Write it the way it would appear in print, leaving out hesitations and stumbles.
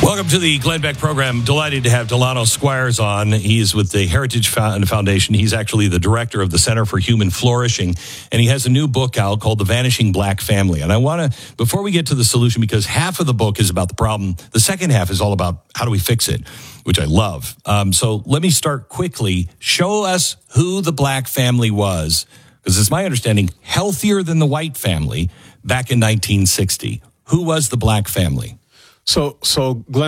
Welcome to the Glenn Beck program. Delighted to have Delano Squires on. He's with the Heritage Foundation. He's actually the director of the Center for Human Flourishing, and he has a new book out called The Vanishing Black Family. And I want to, before we get to the solution, because half of the book is about the problem, the second half is all about how do we fix it, which I love. So let me start quickly. Show us who the black family was, because it's my understanding healthier than the white family back in 1960. Who was the black family? So Glenn,